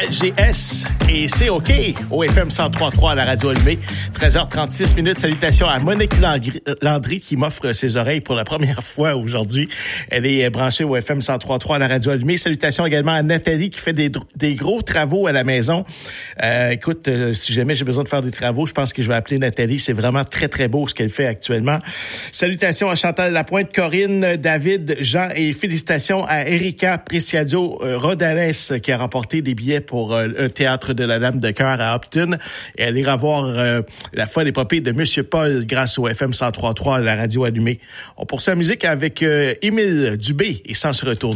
LGS et c'est OK au FM 103.3 à la radio allumée. 13h36 minutes. Salutations à Monique Landry qui m'offre ses oreilles pour la première fois aujourd'hui. Elle est branchée au FM 103.3 à la radio allumée. Salutations également à Nathalie qui fait des gros travaux à la maison. Écoute, si jamais j'ai besoin de faire des travaux, je pense que je vais appeler Nathalie. C'est vraiment très, très beau ce qu'elle fait actuellement. Salutations à Chantal Lapointe, Corinne, David, Jean et félicitations à Erika Preciadio Rodales qui a remporté des billets pour un théâtre de la Dame de Cœur à Upton. Et elle ira voir la folle épopée de Monsieur Paul grâce au FM 103.3 à la radio allumée. On poursuit la musique avec Émile Dubé et Sans se retourner.